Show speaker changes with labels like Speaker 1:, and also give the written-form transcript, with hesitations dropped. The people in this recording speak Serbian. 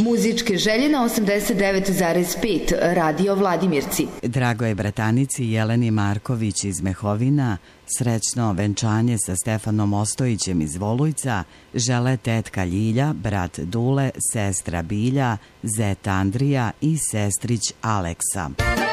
Speaker 1: Muzičke želje na 89,5 Radio Vladimirci.
Speaker 2: Dragoj Bratanici Jeleni Marković iz Mehovina srećno venčanje sa Stefanom Ostojićem iz Volujca žele tetka Ljilja, brat Dule, sestra Bilja, zet Andrija i sestrić Aleksa.